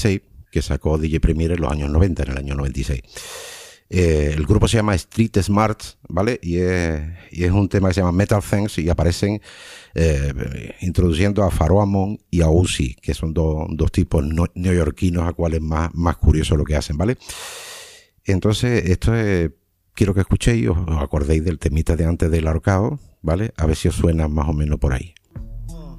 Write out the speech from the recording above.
que sacó DJ Premier en los años 90, en el año 96. El grupo se llama Street Smarts, ¿vale? Y es un tema que se llama Metal Things y aparecen introduciendo a Pharoah Monch y a Uzi, que son dos tipos neoyorquinos a cuales más curioso lo que hacen, ¿vale? Entonces, esto es, quiero que escuchéis y os acordéis del temita de antes del ahorcado, ¿vale? A ver si os suena más o menos por ahí.